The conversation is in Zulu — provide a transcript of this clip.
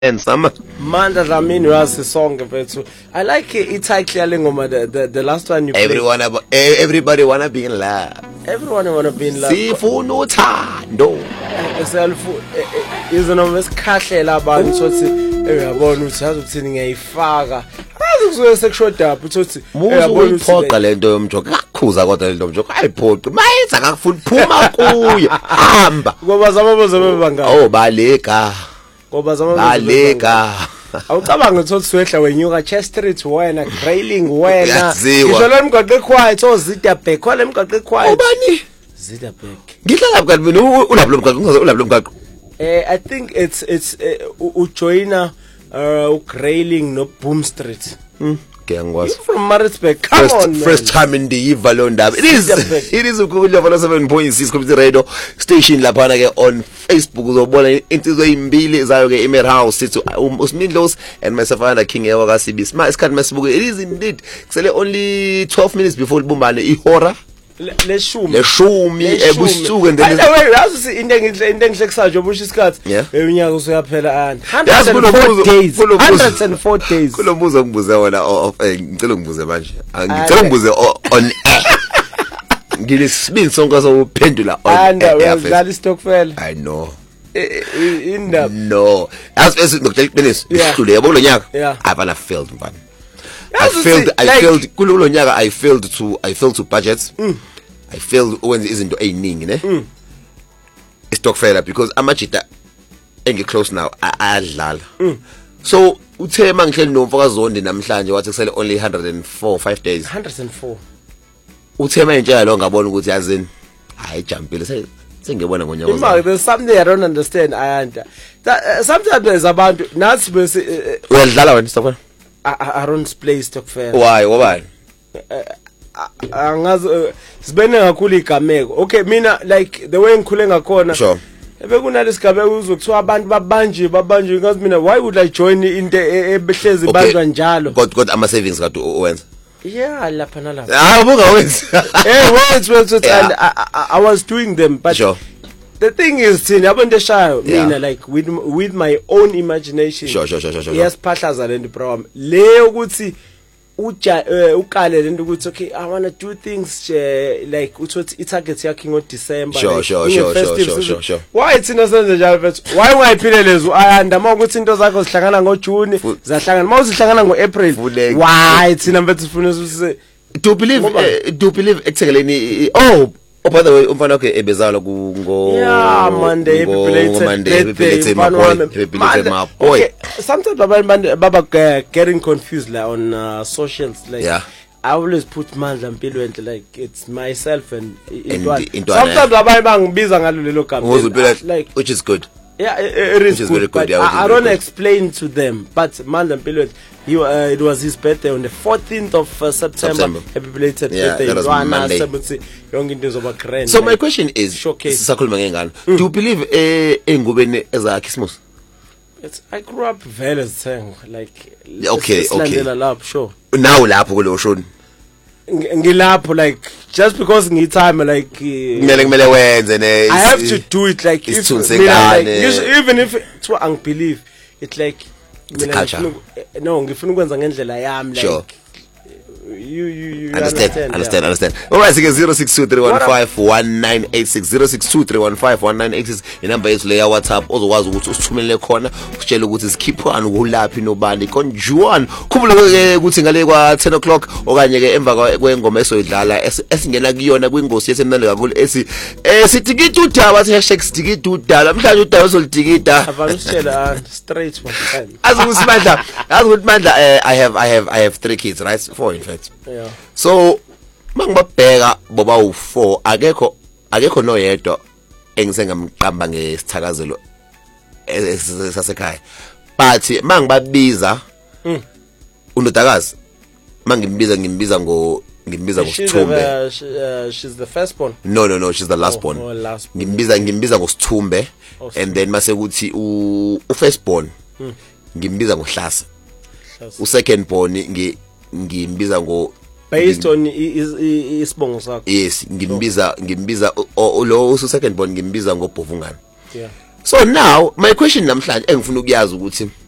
and summer. Manda Dlamini was the song mfethu. I like it title ngoma the last one you played. Everybody wanna be in love. Everyone wanna be in love. Sifuna uthando. Self izona wesikhahlela abantu sothi uyabona ukuthi azothini ngiyayifaka. Akuzuke sexual dub uthi uyabona uphoqa lento yomjoko akakhuza kodwa lento yomjoko ayiphoqi mayenza akafuni phuma kuye hamba ngoba zamabozo bebangaka. Oh baleka. Ngoba zamabozo baleka. Awucabanga ukuthi siwehla wenyuka Chest Street wena Grayling wena ngisho lo mgaqo equiet ozida back wale mgaqo equiet ubani zida back ngihlala kanti mina ulapho lomgaqo ulapho lomgaqo I think it's ujoina Grayling no Boom Street ngiyangwazi from Maritzburg. Come on first time in the Ivalo ndaba it is ukudla 7.6 community radio station lapha ke on Facebook uzobona insizwe ezimbili zayo ke Emer House sithi uSmindlos and myself and King Ewa kaSibi sma isikhathi masibuke it is indeed kusele only 12 minutes before libumbane ihora leshumi ebusuku and then yazi into engihle nje obusha isikhathi unyaka usuyaphela 104 days kulombuzo ngibuze wona ngicela ngibuze manje ngicela ngibuze on ngilisibini sonke sokuphendula on air istokfela I know indaba no as nokuthelibinisi ihlule yabo lonyaka abana failed mfana I failed kulo nyaka I failed to budget I failed when izinto eziningi ne istokfela because amajita engi close now ayadlala so uthe mangihleli nomfokazi Zondi namhlanje wathi kusele only 5 days 104 uthe manje lo ngabona ukuthi yazini hayi jumpile sengiyabona ngonyaka imali there's something I don't understand ayanda sometimes there's abantu nathi bese uyadlala wena stokfela I don't play stokfela why wobani angazi sibene kakhulu igameko okay mina like the way ngikhule ngakhona sure bekunalesigaba uzokuthiwa abantu babanjwe ngazi mina why would I join into ebehlezi banjwa njalo god ama savings kade owenza lapha nalapha buka wenza words and I was doing them but sure. The thing is thina abantu eshayo mina like with my own imagination sure yes phahlaza lento program le ukuthi ukale lento ukuthi okay I want to do things like uthi itarget yakhe ngo December sure why thina senze njalo mfethu why ungayiphilelezo ayanda ukuthi into zakho zihlangana ngo June zahlangana mawuzihlangana ngo April why thina mfethu sifuna usise do believe ekutheleni by the way umfana wakhe ebezalwa ngo Monday belated my boy sometimes baba getting confused like on socials like I always put Mandla Mpilweni like it's myself and sometimes abanye bangibiza ngalo lelo gama like which is good it is very good I don't explain to them but Mandla Mpilweni it was his birthday on the 14th of September. Happy belated birthday. That was Monday. So my question is, do you believe engubeni ezakhismos? I grew up very saying like okay sure. Now lapho kulo show. Ngilapho like just because ngitime like kumele wenze ne I have to do it like if even if it's what I believe it's like no ngifuna ukwenza ngendlela yami like you understand all right sike 0623151986 0623151986 inamba yethu le ya WhatsApp ozokwazi ukuthi usithumelele khona usitshele ukuthi sikhiphani kulaphi nobani konjuan khumbula ke ukuthi ngale kwa 10 o'clock okanye ke emva kwengoma esoyidlala esingena kuyona kwingosi yesemnandi kakhulu sitikita udaba #sitikita udaba namhlanje udaba solidikita avanusela straight my friend azukusimandla I have 3 kids right 4 in fact so mangibabheka boba u4 akekho noyedwa engisengamqamba ngesithakazelo sasekhaya but mangibabiza undodakazi ngimbiza ngosithumbe she's the first born no she's the last born ngimbiza ngosithumbe and then mase kuthi u-first born ngimbiza ngohlasa u-second born ngimbiza ngo based on isibongo sakho yes ngimbiza lo second born ngimbiza ngobhovungana so now my question namhlanje engifuna ukuyazi ukuthi